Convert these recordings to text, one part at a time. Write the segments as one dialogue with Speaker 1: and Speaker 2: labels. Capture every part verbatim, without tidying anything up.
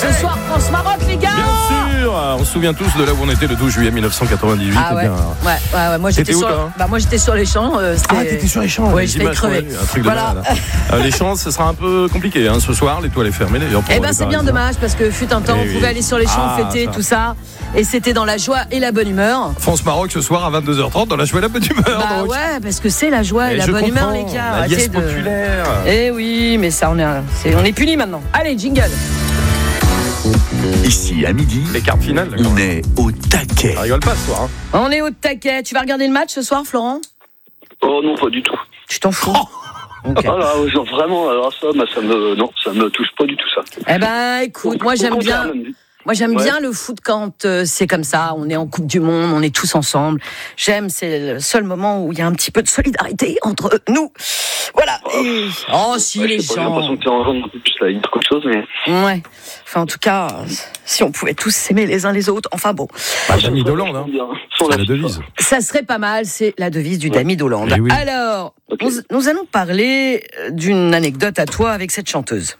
Speaker 1: Ce soir, France-Maroc, les gars.
Speaker 2: Bien sûr. On se souvient tous de là où on était le douze juillet mille neuf cent quatre-vingt-dix-huit.
Speaker 1: Ah ouais.
Speaker 2: Bien,
Speaker 1: ouais, ouais, ouais. Moi, j'étais
Speaker 2: où,
Speaker 1: sur,
Speaker 2: toi
Speaker 1: bah, moi, j'étais sur les champs. Euh,
Speaker 2: ah, t'étais sur les champs.
Speaker 1: Ouais, j'étais crevé.
Speaker 2: Un truc de
Speaker 1: voilà.
Speaker 2: malade. euh, les champs, ce sera un peu compliqué hein, ce soir. L'étoile est fermée d'ailleurs.
Speaker 1: Eh ben, c'est bien dommage parce que fut un temps,
Speaker 2: et
Speaker 1: on
Speaker 2: oui.
Speaker 1: pouvait aller sur les champs,
Speaker 2: ah,
Speaker 1: fêter,
Speaker 2: ça.
Speaker 1: tout ça. Et c'était dans la joie et la bonne humeur.
Speaker 2: France-Maroc ce soir à vingt-deux heures trente dans la joie et la bonne humeur.
Speaker 1: Bah
Speaker 2: donc.
Speaker 1: ouais, parce que c'est la joie et, et la bonne humeur, les gars.
Speaker 2: La liesse
Speaker 1: de...
Speaker 2: populaire.
Speaker 1: Eh oui, mais ça, on est, c'est, on est punis maintenant. Allez, jingle.
Speaker 3: Ici, à midi,
Speaker 2: les cartes finales.
Speaker 3: On est au taquet.
Speaker 2: Ça rigole pas ce soir. Hein.
Speaker 1: On est au taquet. Tu vas regarder le match ce soir, Florent ?
Speaker 4: Oh non, pas du tout.
Speaker 1: Tu t'en fous ?
Speaker 4: Oh okay. Ah là, genre vraiment, alors ça, bah, ça me, non, ça me touche pas du tout ça.
Speaker 1: Eh ben, écoute, moi j'aime bien. Moi, j'aime ouais. bien le foot quand euh, c'est comme ça, on est en Coupe du Monde, on est tous ensemble. J'aime, c'est le seul moment où il y a un petit peu de solidarité entre nous. Voilà.
Speaker 4: Oh,
Speaker 1: Et... oh si,
Speaker 4: ouais,
Speaker 1: les
Speaker 4: gens...
Speaker 1: gens...
Speaker 4: J'ai l'impression que tu en un peu plus là, il y a quelque chose, mais...
Speaker 1: Ouais. Enfin, en tout cas, si on pouvait tous s'aimer les uns les autres, enfin bon.
Speaker 2: Bah, Damy d'Hollande, hein. C'est la, la devise.
Speaker 1: Ça serait pas mal, c'est la devise du ouais. Damy d'Hollande. Oui. Alors, okay. nous, nous allons parler d'une anecdote à toi avec cette chanteuse.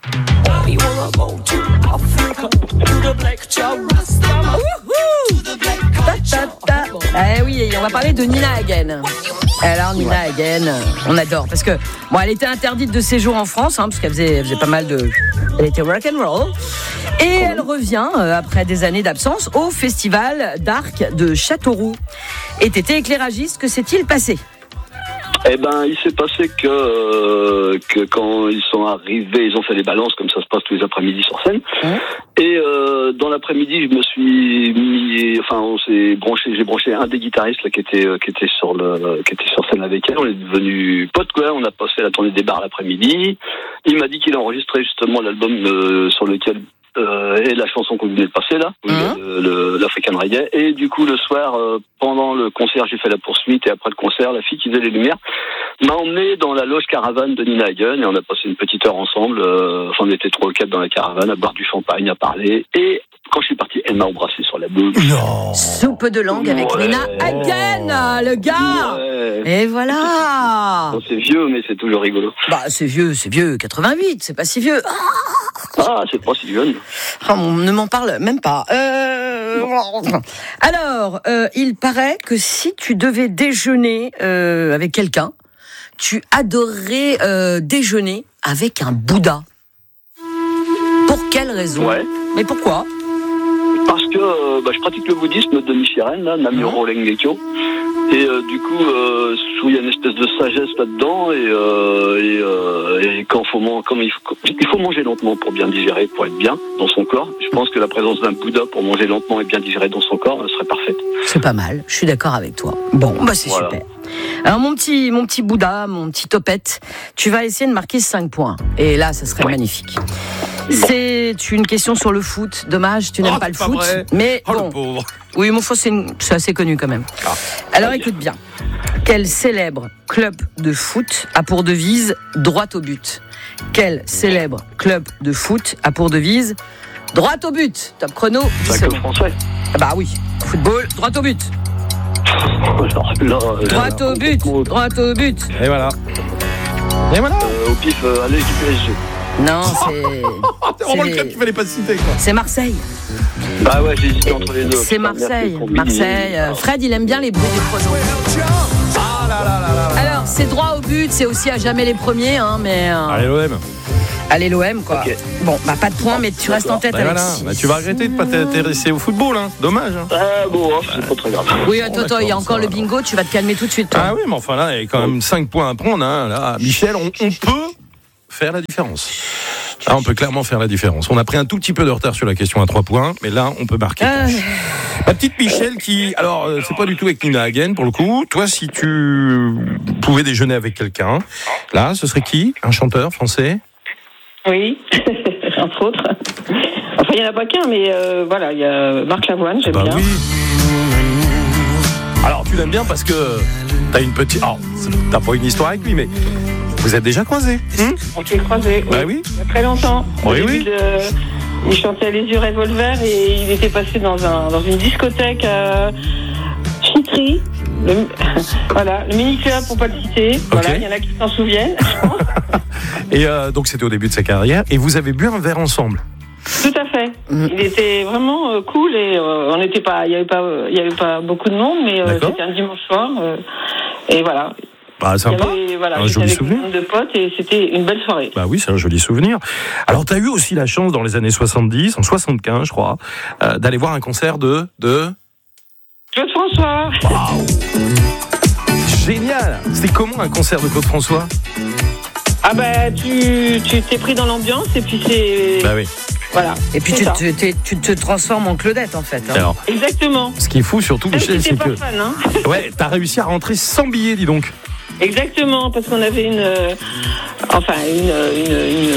Speaker 1: Eh oui, on va parler de Nina Hagen. Alors Nina Hagen, on adore parce que bon, elle était interdite de séjour en France, hein, parce qu'elle faisait, elle faisait pas mal de, elle était rock and roll, et elle revient euh, après des années d'absence au festival d'Arc de Châteauroux. Et t'étais éclairagiste, que s'est-il passé ?
Speaker 4: Eh ben, il s'est passé que euh, que quand ils sont arrivés, ils ont fait les balances comme ça se passe tous les après-midi sur scène. Mmh. Et euh, dans l'après-midi, je me suis mis, enfin, on s'est branché, j'ai branché un des guitaristes là qui était euh, qui était sur le qui était sur scène avec elle. On est devenus potes quoi. On a passé la tournée des bars l'après-midi. Il m'a dit qu'il a enregistré justement l'album euh, sur lequel Euh, et la chanson qu'on venait de passer là, mmh. le, le, l'African Reggae. Et du coup le soir, euh, pendant le concert, j'ai fait la poursuite, et après le concert, la fille qui faisait les lumières m'a emmené dans la loge caravane de Nina Hagen, et on a passé une petite heure ensemble. Euh, enfin, on était trois ou quatre dans la caravane à boire du champagne, à parler. Et quand je suis parti, elle m'a embrassé sur la bouche.
Speaker 2: Non.
Speaker 1: Soupe de langue avec ouais. Nina Hagen, le gars. Ouais. Et voilà.
Speaker 4: Bon, c'est vieux, mais c'est toujours rigolo.
Speaker 1: Bah, c'est vieux, c'est vieux. quatre-vingt-huit, c'est pas si vieux. Ah,
Speaker 4: ah c'est pas si jeune.
Speaker 1: Oh, on ne m'en parle même pas. Euh... Alors, euh, il paraît que si tu devais déjeuner euh, avec quelqu'un, tu adorerais euh, déjeuner avec un Bouddha. Pour quelle raison ?
Speaker 4: Ouais.
Speaker 1: Mais pourquoi ?
Speaker 4: Parce que euh, bah, je pratique le bouddhisme de Nichiren, là, Namyoho Renge-kyo. Et euh, du coup, euh, il y a une espèce de sagesse là-dedans, et, euh, et, euh, et quand faut man- comme il, faut, il faut manger lentement pour bien digérer, pour être bien dans son corps. Je pense que la présence d'un Bouddha pour manger lentement et bien digérer dans son corps serait parfaite.
Speaker 1: C'est pas mal, je suis d'accord avec toi. Bon, bah c'est voilà. Super. Alors mon petit, mon petit Bouddha, mon petit topette, tu vas essayer de marquer cinq points. Et là, ça serait ouais. magnifique. C'est une question sur le foot. Dommage, tu n'aimes
Speaker 2: oh,
Speaker 1: pas le
Speaker 2: pas
Speaker 1: foot.
Speaker 2: Vrai.
Speaker 1: Mais
Speaker 2: oh,
Speaker 1: bon.
Speaker 2: Le pauvre.
Speaker 1: Oui, mon faux, c'est, une... c'est assez connu quand même. Ah, alors écoute bien. Quel célèbre club de foot a pour devise droit au but ? Quel célèbre club de foot a pour devise droit au but ? Top chrono.
Speaker 4: C'est un club français.
Speaker 1: Ah bah oui. Football, droit au but.
Speaker 4: Là, là,
Speaker 1: droit là, au but. Là. Droit au but.
Speaker 2: Et voilà. Et voilà.
Speaker 4: Euh, au pif, euh, allez, du P S G.
Speaker 1: Non, c'est.
Speaker 2: c'est vraiment le club qu'il fallait pas citer, quoi.
Speaker 1: C'est Marseille.
Speaker 4: Bah ouais, j'ai hésité entre les deux.
Speaker 1: C'est Marseille. Marseille. Euh, Fred, il aime bien les bruits des pronos.
Speaker 2: Ah là là là là.
Speaker 1: Alors, c'est droit au but, c'est aussi à jamais les premiers, hein, mais. Euh...
Speaker 2: Allez, l'O M.
Speaker 1: Allez, l'O M, quoi. Okay. Bon, bah, pas de points, mais tu restes en tête bah, avec
Speaker 2: voilà.
Speaker 1: six.
Speaker 2: Bah, tu vas regretter de ne pas t'intéresser au football, hein. Dommage. Hein.
Speaker 4: Ah bon, hein, c'est pas très grave.
Speaker 1: Oui, attends, attends, il y a encore le bingo, tu vas te calmer tout de suite. Toi.
Speaker 2: Ah oui, mais enfin là, il y a quand même cinq points à prendre. Hein. Là, Michel, on, on peut faire la différence. Là, on peut clairement faire la différence. On a pris un tout petit peu de retard sur la question à trois points, mais là, on peut marquer. Euh... La petite Michel qui... Alors, euh, c'est pas du tout avec Nina Hagen, pour le coup. Toi, si tu pouvais déjeuner avec quelqu'un, là, ce serait qui ? Un chanteur français ?
Speaker 5: Oui, entre autres. Enfin, il n'y en a pas qu'un, mais euh, voilà, il y a Marc Lavoine, j'aime
Speaker 2: bah
Speaker 5: bien.
Speaker 2: Oui. Alors, tu l'aimes bien parce que t'as une petite... Oh, t'as pas une histoire avec lui, mais... Vous êtes déjà croisés hum
Speaker 5: On s'est croisés, oui.
Speaker 2: Bah oui.
Speaker 5: Il y a très longtemps.
Speaker 2: Oui, oui.
Speaker 5: De, il chantait Les Yeux Revolver et il était passé dans, un, dans une discothèque à Chitry. Le, voilà, le mini-club pour pas le citer. Okay. Voilà, il y en a qui s'en souviennent, je pense.
Speaker 2: Et euh, donc c'était au début de sa carrière. Et vous avez bu un verre ensemble ?
Speaker 5: Tout à fait.
Speaker 1: Mm.
Speaker 5: Il était vraiment euh, cool et euh, on n'était pas, il y avait pas, il y avait pas beaucoup de monde, mais euh, c'était un dimanche soir euh, et voilà.
Speaker 2: Bah, sympa.
Speaker 5: Il y avait, voilà,
Speaker 2: Un
Speaker 5: j'étais
Speaker 2: joli
Speaker 5: avec
Speaker 2: souvenir.
Speaker 5: une bande de potes et c'était une belle soirée.
Speaker 2: Bah oui, c'est un joli souvenir. Alors, tu as eu aussi la chance dans les années soixante-dix, en soixante-quinze, je crois, euh, d'aller voir un concert de... de...
Speaker 5: Claude François.
Speaker 2: Waouh, génial. C'était comment un concert de Claude François?
Speaker 5: Ah bah tu, tu t'es pris dans l'ambiance et puis c'est...
Speaker 2: Bah oui.
Speaker 5: Voilà.
Speaker 1: Et puis
Speaker 5: c'est
Speaker 1: tu
Speaker 5: ça.
Speaker 1: te, t'es- tu te transformes en Claudette en fait. hein.
Speaker 2: Alors,
Speaker 5: Exactement.
Speaker 2: ce qui est fou surtout,
Speaker 5: Même
Speaker 2: Michel,
Speaker 5: si
Speaker 2: c'est
Speaker 5: t'es pas
Speaker 2: que...
Speaker 5: fan, hein.
Speaker 2: Ouais, t'as réussi à rentrer sans billet, dis donc.
Speaker 5: Exactement, parce qu'on avait une... euh, enfin, une... une, une,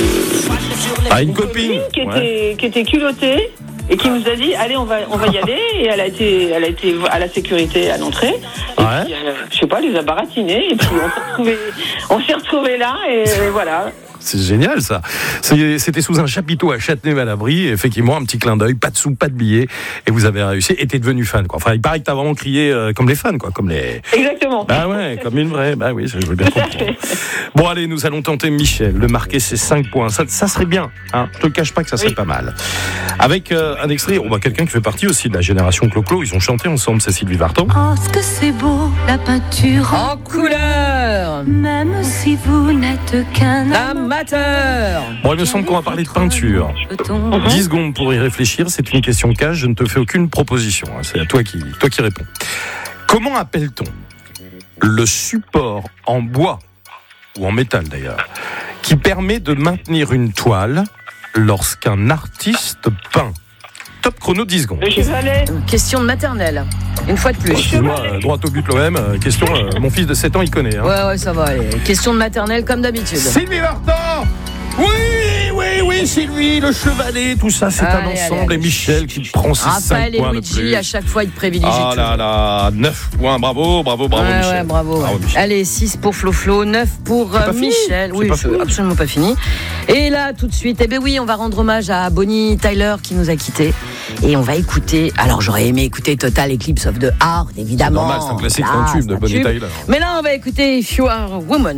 Speaker 2: Ah, une copine.
Speaker 5: qui,
Speaker 2: Ouais.
Speaker 5: était, qui était culottée et qui nous a dit allez on va on va y aller et elle a été elle a été à la sécurité à l'entrée et
Speaker 2: Ouais.
Speaker 5: puis euh, je sais pas elle les a baratinés et puis on s'est retrouvés on s'est retrouvés là et voilà.
Speaker 2: C'est génial, ça. C'est- C'était sous un chapiteau à Châtenay-Malabry. Effectivement, un petit clin d'œil, pas de sous, pas de billets. Et vous avez réussi. Et t'es devenu fan, quoi. Enfin, il paraît que t'as vraiment crié euh, comme les fans, quoi. Comme les...
Speaker 5: Exactement.
Speaker 2: Bah ouais, comme une vraie. Bah oui, je veux bien
Speaker 5: Tout à
Speaker 2: comprendre.
Speaker 5: fait.
Speaker 2: Bon, allez, nous allons tenter Michel de marquer ses cinq points. Ça, ça serait bien, hein. Je te le cache pas que ça serait
Speaker 5: Oui.
Speaker 2: pas mal. Avec euh, un extrait, on voit quelqu'un qui fait partie aussi de la génération Clo-Clo. Ils ont chanté ensemble, c'est Sylvie Vartan.
Speaker 6: Oh, ce que c'est beau, la peinture.
Speaker 1: En couleur,
Speaker 6: Même si vous n'êtes qu'un
Speaker 1: amateur.
Speaker 2: Bon, il me semble qu'on va parler de peinture.
Speaker 6: Peut-on
Speaker 2: dix secondes pour y réfléchir, c'est une question cash, je ne te fais aucune proposition, hein. C'est à toi qui, toi qui réponds. Comment appelle-t-on le support en bois, ou en métal d'ailleurs, qui permet de maintenir une toile lorsqu'un artiste peint? Top chrono, dix secondes.
Speaker 5: Le chevalet.
Speaker 1: Question de maternelle. Une fois de plus.
Speaker 2: Excuse-moi, euh, droit au but l'O M, euh, question, euh, mon fils de sept ans, il connaît. Hein.
Speaker 1: Ouais, ouais, ça va aller. Question de maternelle comme d'habitude.
Speaker 2: Sylvie Vartan. Oui, oui, oui, Sylvie, le chevalet, tout ça, c'est un
Speaker 1: Allez,
Speaker 2: ensemble.
Speaker 1: allez,
Speaker 2: Et
Speaker 1: allez.
Speaker 2: Michel qui prend ses cinq
Speaker 1: Raphaël et
Speaker 2: points de
Speaker 1: Luigi,
Speaker 2: plus.
Speaker 1: à chaque fois, ils te privilégient.
Speaker 2: Ah là là, neuf points, bravo, bravo, bravo
Speaker 1: ouais,
Speaker 2: Michel.
Speaker 1: ouais, bravo.
Speaker 2: Bravo, Michel.
Speaker 1: Allez, six pour Flo Flo, neuf pour
Speaker 2: C'est
Speaker 1: euh,
Speaker 2: pas fini.
Speaker 1: Michel.
Speaker 2: C'est
Speaker 1: Oui,
Speaker 2: pas
Speaker 1: c'est
Speaker 2: fini.
Speaker 1: absolument pas fini. Et là, tout de suite, eh ben oui, on va rendre hommage à Bonnie Tyler qui nous a quittés. Et on va écouter. Alors, j'aurais aimé écouter Total Eclipse of the Heart, évidemment.
Speaker 2: Normal, c'est un classique,
Speaker 1: Là,
Speaker 2: c'est un tube
Speaker 1: c'est
Speaker 2: de
Speaker 1: un
Speaker 2: Bonnie
Speaker 1: tube.
Speaker 2: Tyler.
Speaker 1: Mais là, on va écouter If You Are a Woman.